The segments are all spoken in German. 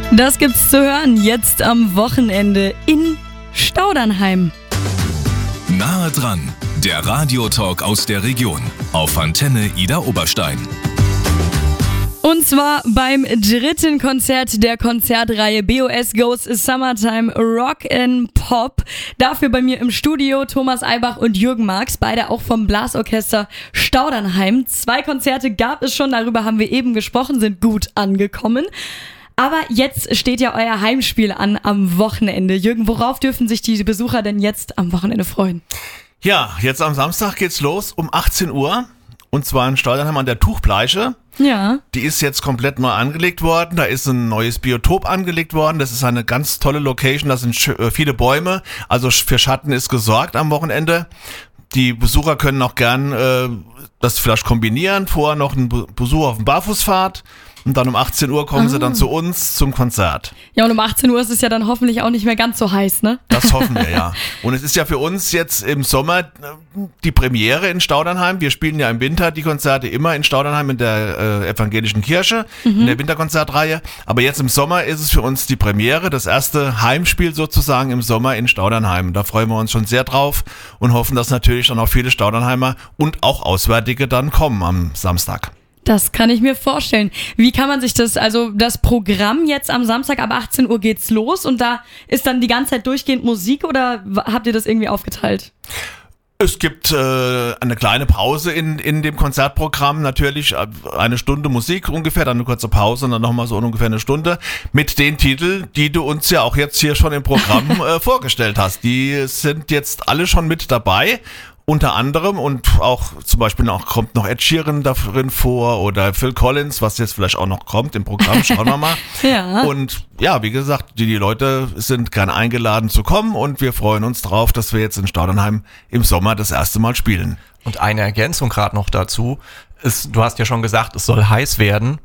Das gibt's zu hören jetzt am Wochenende in Staudernheim. Nahe dran, der Radiotalk aus der Region auf Antenne Ida Oberstein. Und zwar beim dritten Konzert der Konzertreihe BOS Goes Summertime Rock and Pop. Dafür bei mir im Studio Thomas Eibach und Jürgen Marx, beide auch vom Blasorchester Staudernheim. 2 Konzerte gab es schon, darüber haben wir eben gesprochen, sind gut angekommen. Aber jetzt steht ja euer Heimspiel an am Wochenende. Jürgen, worauf dürfen sich die Besucher denn jetzt am Wochenende freuen? Ja, jetzt am Samstag geht's los um 18 Uhr. Und zwar in Staudernheim an der Tuchbleiche. Ja. Die ist jetzt komplett neu angelegt worden. Da ist ein neues Biotop angelegt worden. Das ist eine ganz tolle Location. Da sind viele Bäume. Also für Schatten ist gesorgt am Wochenende. Die Besucher können auch gern das vielleicht kombinieren. Vorher noch einen Besuch auf dem Barfußpfad. Und dann um 18 Uhr kommen sie dann zu uns zum Konzert. Ja, und um 18 Uhr ist es ja dann hoffentlich auch nicht mehr ganz so heiß, ne? Das hoffen wir, ja. Und es ist ja für uns jetzt im Sommer die Premiere in Staudernheim. Wir spielen ja im Winter die Konzerte immer in Staudernheim in der evangelischen Kirche, in der Winterkonzertreihe. Aber jetzt im Sommer ist es für uns die Premiere, das erste Heimspiel sozusagen im Sommer in Staudernheim. Da freuen wir uns schon sehr drauf und hoffen, dass natürlich dann auch viele Staudernheimer und auch Auswärtige dann kommen am Samstag. Das kann ich mir vorstellen. Wie kann man sich das Programm jetzt am Samstag ab 18 Uhr geht's los und da ist dann die ganze Zeit durchgehend Musik oder habt ihr das irgendwie aufgeteilt? Es gibt eine kleine Pause in dem Konzertprogramm, natürlich eine Stunde Musik ungefähr, dann eine kurze Pause und dann nochmal so ungefähr eine Stunde mit den Titeln, die du uns ja auch jetzt hier schon im Programm vorgestellt hast. Die sind jetzt alle schon mit dabei. Unter anderem und auch zum Beispiel kommt noch Ed Sheeran darin vor oder Phil Collins, was jetzt vielleicht auch noch kommt im Programm, schauen wir mal. Ja. Und ja, wie gesagt, die Leute sind gern eingeladen zu kommen und wir freuen uns drauf, dass wir jetzt in Staudernheim im Sommer das erste Mal spielen. Und eine Ergänzung gerade noch dazu ist, du hast ja schon gesagt, es soll heiß werden.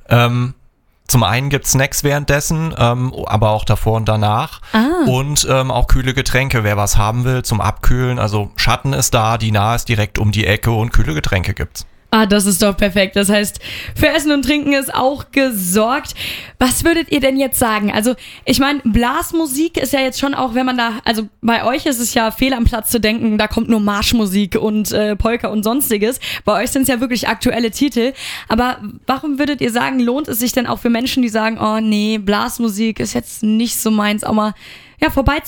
Zum einen gibt's Snacks währenddessen, aber auch davor und danach. Und auch kühle Getränke, wer was haben will zum Abkühlen. Also Schatten ist da, die Nahe ist direkt um die Ecke und kühle Getränke gibt's. Das ist doch perfekt. Das heißt, für Essen und Trinken ist auch gesorgt. Was würdet ihr denn jetzt sagen? Also, ich meine, Blasmusik ist ja jetzt schon auch, wenn man da, also bei euch ist es ja fehl am Platz zu denken, da kommt nur Marschmusik und Polka und sonstiges. Bei euch sind es ja wirklich aktuelle Titel. Aber warum würdet ihr sagen, lohnt es sich denn auch für Menschen, die sagen, oh nee, Blasmusik ist jetzt nicht so meins, auch mal vorbei